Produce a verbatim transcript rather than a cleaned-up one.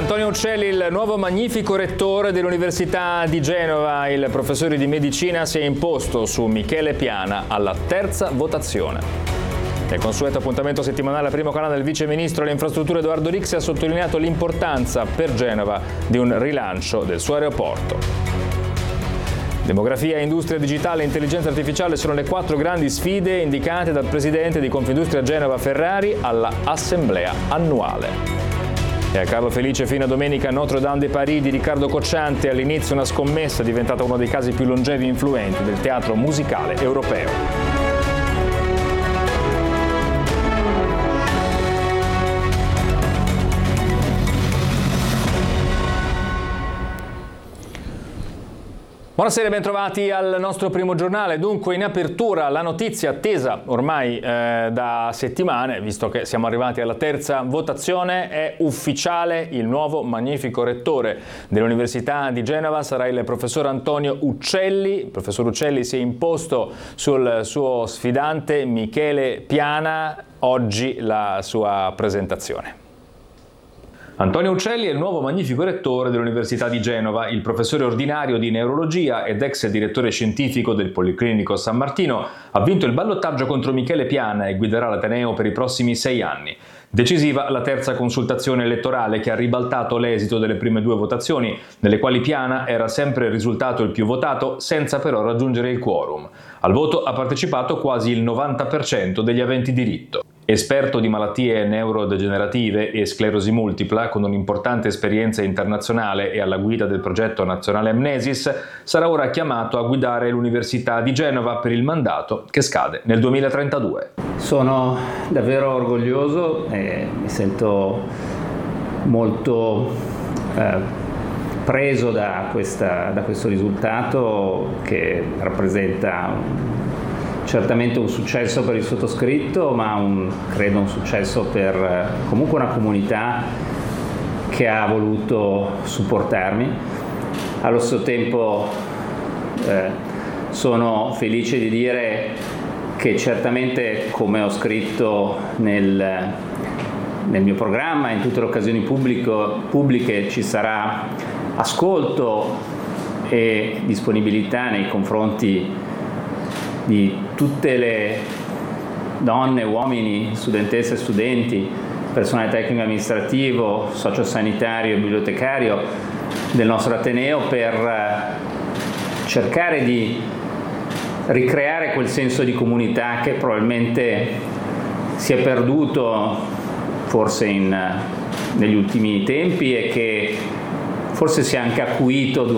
Antonio Uccelli, il nuovo magnifico rettore dell'Università di Genova. Il professore di medicina si è imposto su Michele Piana alla terza votazione. Nel consueto appuntamento settimanale al primo canale del vice ministro alle infrastrutture Edoardo Rixi ha sottolineato l'importanza per Genova di un rilancio del suo aeroporto. Demografia, industria digitale e intelligenza artificiale sono le quattro grandi sfide indicate dal presidente di Confindustria Genova Ferrari alla assemblea annuale. E a Carlo Felice fino a domenica Notre Dame de Paris di Riccardo Cocciante, all'inizio una scommessa, è diventata uno dei casi più longevi e influenti del teatro musicale europeo. Buonasera e bentrovati al nostro primo giornale. Dunque, in apertura la notizia attesa ormai eh, da settimane, visto che siamo arrivati alla terza votazione, è ufficiale: il nuovo magnifico rettore dell'Università di Genova sarà il professor Antonio Uccelli. Il professor Uccelli si è imposto sul suo sfidante Michele Piana. Oggi la sua presentazione. Antonio Uccelli è il nuovo magnifico rettore dell'Università di Genova. Il professore ordinario di neurologia ed ex direttore scientifico del Policlinico San Martino ha vinto il ballottaggio contro Michele Piana e guiderà l'Ateneo per i prossimi sei anni. Decisiva la terza consultazione elettorale che ha ribaltato l'esito delle prime due votazioni, nelle quali Piana era sempre risultato il più votato senza però raggiungere il quorum. Al voto ha partecipato quasi il novanta per cento degli aventi diritto. Esperto di malattie neurodegenerative e sclerosi multipla, con un'importante esperienza internazionale e alla guida del progetto nazionale Amnesis, sarà ora chiamato a guidare l'Università di Genova per il mandato che scade nel duemilatrentadue. Sono davvero orgoglioso e mi sento molto eh, preso da, questa, da questo risultato, che rappresenta un certamente un successo per il sottoscritto, ma un, credo un successo per eh, comunque una comunità che ha voluto supportarmi. Allo stesso tempo eh, sono felice di dire che certamente, come ho scritto nel, nel mio programma, in tutte le occasioni pubblico, pubbliche, ci sarà ascolto e disponibilità nei confronti di tutte le donne, uomini, studentesse e studenti, personale tecnico amministrativo, sociosanitario e bibliotecario del nostro Ateneo, per cercare di ricreare quel senso di comunità che probabilmente si è perduto forse in, negli ultimi tempi e che forse si è anche acuito